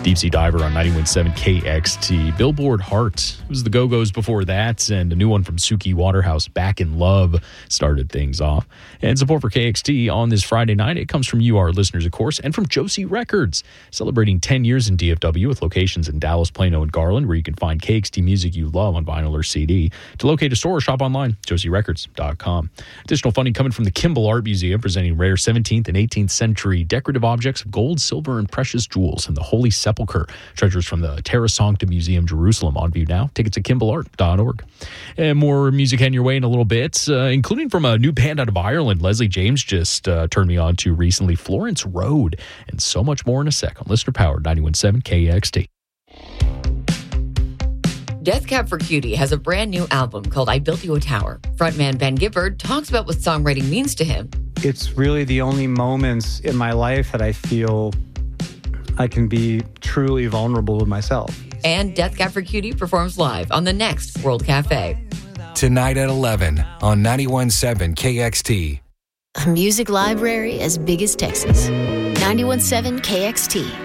Deep Sea Diver on 91.7 KXT. Billboard Heart. It was the Go-Go's before that, and a new one from Suki Waterhouse, Back in Love, started things off. And support for KXT on this Friday night, it comes from you, our listeners, of course, and from Josie Records, celebrating 10 years in DFW with locations in Dallas, Plano, and Garland, where you can find KXT music you love on vinyl or CD. To locate a store or shop online, josierecords.com. Additional funding coming from the Kimball Art Museum, presenting rare 17th and 18th century decorative objects of gold, silver, and precious jewels, and the Holy Sepulchre, treasures from the Terra Sancta Museum, Jerusalem, on view now. Tickets at kimballart.org. And more music heading your way in a little bit, including from a new band out of Ireland. Leslie James just turned me on to recently, Florence Road, and so much more in a sec on Listener Powered 91.7 KXT. Death Cab for Cutie has a brand new album called I Built You a Tower. Frontman Ben Gibbard talks about what songwriting means to him. It's really the only moments in my life that I feel I can be truly vulnerable with myself. And Death Cab for Cutie performs live on the next World Cafe. Tonight at 11 on 91.7 KXT. A music library as big as Texas. 91.7 KXT.